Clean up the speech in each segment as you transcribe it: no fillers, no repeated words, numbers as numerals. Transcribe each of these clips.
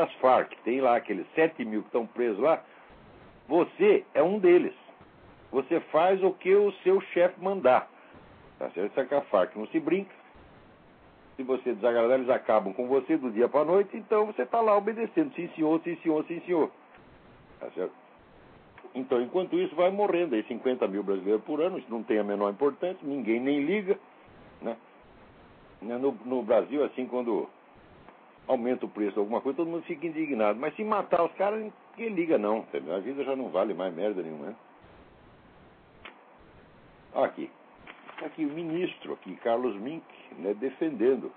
as Farc, tem lá aqueles 7 mil que estão presos lá, você é um deles. Você faz o que o seu chefe mandar. Tá certo? Isso é que a Farc não se brinca. Se você desagradar, eles acabam com você do dia para a noite, então você está lá obedecendo. Sim, senhor, sim, senhor, sim, senhor. Tá certo? Então, enquanto isso, vai morrendo aí 50 mil brasileiros por ano, isso não tem a menor importância, ninguém nem liga, né? No Brasil, assim, quando aumenta o preço de alguma coisa, todo mundo fica indignado. Mas se matar os caras, ninguém liga não, entendeu? A vida já não vale mais merda nenhuma, né? Aqui o ministro, Carlos Mink, né, defendendo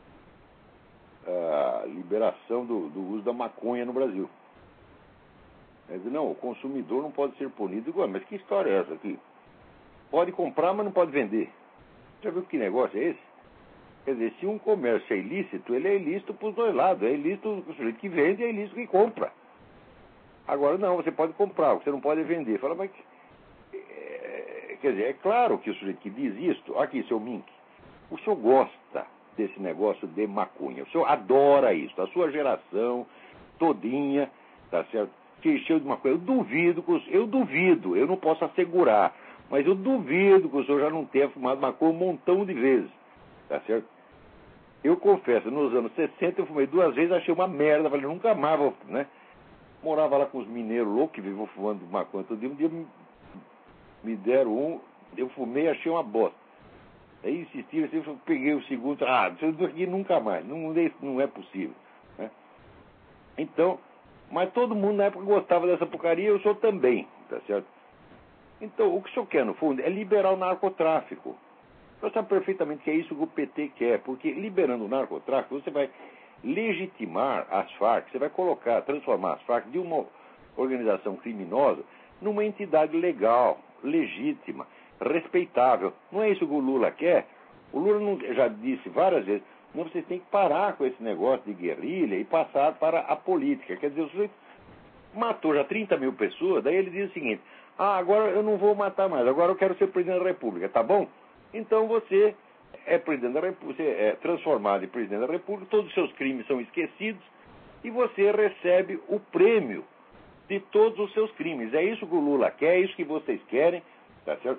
a liberação do uso da maconha no Brasil. Ele diz, não, o consumidor não pode ser punido. Igual, mas que história é essa aqui? Pode comprar, mas não pode vender. Já viu que negócio é esse? Quer dizer, se um comércio é ilícito, ele é ilícito para os dois lados. É ilícito o sujeito que vende e é ilícito que compra. Agora, não, você pode comprar, você não pode vender. Fala, mas... quer dizer, é claro que o sujeito que diz isto... Aqui, seu Mink, o senhor gosta desse negócio de maconha. O senhor adora isso. A sua geração todinha, tá certo? Que encheu de maconha. Eu duvido, eu não posso assegurar, mas eu duvido que o senhor já não tenha fumado maconha um montão de vezes. Tá certo? Eu confesso, nos anos 60 eu fumei 2 vezes, achei uma merda, falei, nunca mais vou, né? Morava lá com os mineiros loucos que viviam fumando maconha todo dia. Um dia me deram um, eu fumei, achei uma bosta. Aí insistiram, assim, eu peguei o segundo, isso aqui nunca mais, não é possível, né? Então, mas todo mundo na época gostava dessa porcaria, eu sou também, tá certo? Então, o que o senhor quer, no fundo, é liberar o narcotráfico. Você sabe perfeitamente que é isso que o PT quer, porque liberando o narcotráfico, você vai legitimar as Farc, você vai transformar as Farc de uma organização criminosa numa entidade legal, legítima, respeitável. Não é isso que o Lula quer? O Lula já disse várias vezes, não, vocês têm que parar com esse negócio de guerrilha e passar para a política. Quer dizer, o sujeito matou já 30 mil pessoas, daí ele diz o seguinte, agora eu não vou matar mais, agora eu quero ser presidente da República, tá bom? Então você é presidente da República, você é transformado em presidente da República, todos os seus crimes são esquecidos e você recebe o prêmio de todos os seus crimes. É isso que o Lula quer, é isso que vocês querem, tá certo?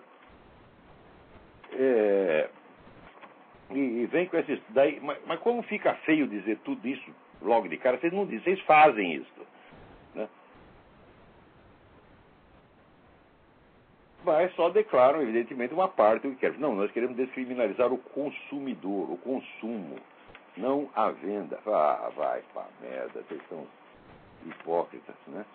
E vem com esses... mas como fica feio dizer tudo isso logo de cara, vocês não dizem, vocês fazem isso, né? Mas só declaram, evidentemente, uma parte do que querem. Não, nós queremos descriminalizar o consumidor, o consumo, não a venda. Vai pra merda, vocês são hipócritas, né?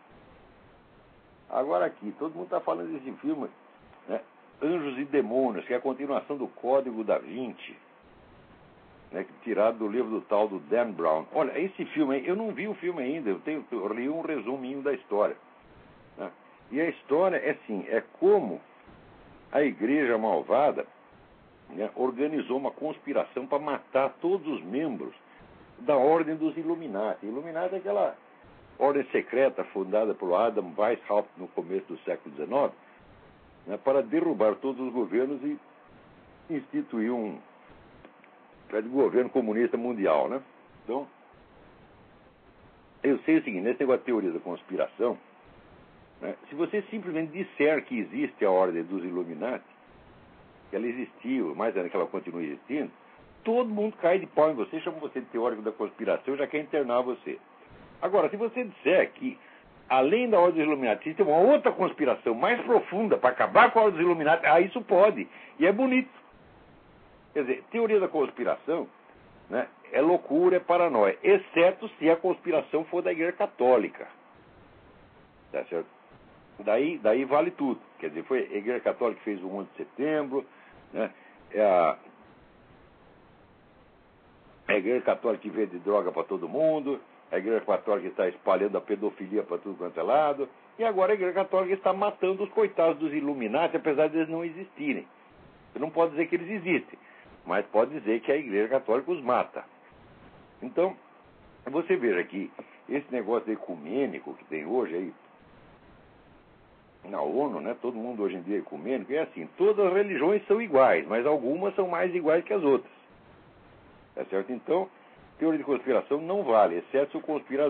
Agora aqui, todo mundo está falando desse filme, né? Anjos e Demônios, que é a continuação do Código da Vinci, né? Tirado do livro do tal do Dan Brown. Olha, esse filme aí, eu não vi o filme ainda, eu li um resuminho da história, né? E a história é assim, é como a igreja malvada, né, organizou uma conspiração para matar todos os membros da Ordem dos Illuminati. Illuminati é aquela ordem secreta fundada por Adam Weishaupt no começo do século XIX, né, para derrubar todos os governos e instituir um governo comunista mundial, né? Então, eu sei o seguinte, nesse negócio de teoria da conspiração, né, se você simplesmente disser que existe a Ordem dos Illuminati, que ela existiu, mas ainda que ela continue existindo, todo mundo cai de pau em você, chama você de teórico da conspiração, já quer internar você. Agora, se você disser que, além da Ordem dos Illuminati, tem uma outra conspiração mais profunda para acabar com a Ordem dos Illuminati, isso pode, e é bonito. Quer dizer, teoria da conspiração, né, é loucura, é paranoia, exceto se a conspiração for da Igreja Católica. Tá certo? Daí vale tudo. Quer dizer, foi a Igreja Católica que fez o 11 de setembro, né? A Igreja Católica que vende droga para todo mundo, a Igreja Católica está espalhando a pedofilia para tudo quanto é lado, e agora a Igreja Católica está matando os coitados dos Illuminati, apesar de eles não existirem. Você não pode dizer que eles existem, mas pode dizer que a Igreja Católica os mata. Então, você veja que esse negócio ecumênico que tem hoje aí, na ONU, né, todo mundo hoje em dia é ecumênico, é assim, todas as religiões são iguais, mas algumas são mais iguais que as outras. Tá certo? Então, teoria de conspiração não vale, exceto se o conspirador